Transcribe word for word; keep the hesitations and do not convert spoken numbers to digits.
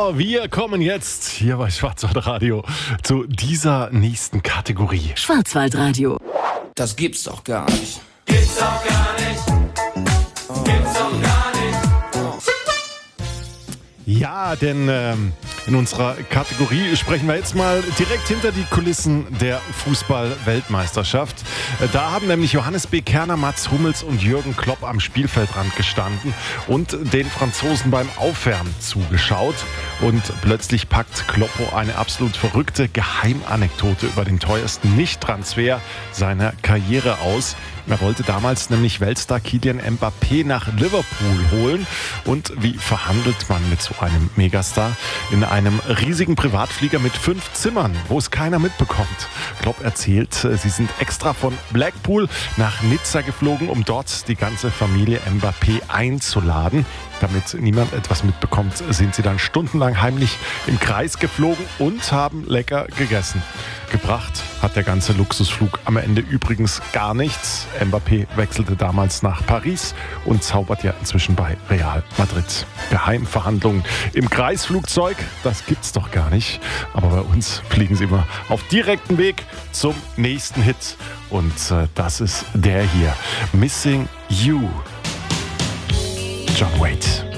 Aber wir kommen jetzt hier bei Schwarzwaldradio zu dieser nächsten Kategorie. Schwarzwaldradio. Das gibt's doch gar nicht. Gibt's doch gar nicht. Gibt's doch gar nicht. Ja, denn ähm, in unserer Kategorie sprechen wir jetzt mal direkt hinter die Kulissen der Fußball-Weltmeisterschaft. Äh, Da haben nämlich Johannes B. Kerner, Mats Hummels und Jürgen Klopp am Spielfeldrand gestanden und den Franzosen beim Aufwärmen zugeschaut. Und plötzlich packt Kloppo eine absolut verrückte Geheimanekdote über den teuersten Nicht-Transfer seiner Karriere aus. Er wollte damals nämlich Weltstar Kylian Mbappé nach Liverpool holen. Und wie verhandelt man mit so einem Megastar? In einem riesigen Privatflieger mit fünf Zimmern, wo es keiner mitbekommt. Klopp erzählt, sie sind extra von Blackpool nach Nizza geflogen, um dort die ganze Familie Mbappé einzuladen. Damit niemand etwas mitbekommt, sind sie dann stundenlang heimlich im Kreis geflogen und haben lecker gegessen. Gebracht hat der ganze Luxusflug am Ende übrigens gar nichts. Mbappé wechselte damals nach Paris und zaubert ja inzwischen bei Real Madrid. Geheimverhandlungen im Kreisflugzeug, das gibt's doch gar nicht. Aber bei uns fliegen sie immer auf direktem Weg zum nächsten Hit. Und äh, das ist der hier. Missing You. John Waite.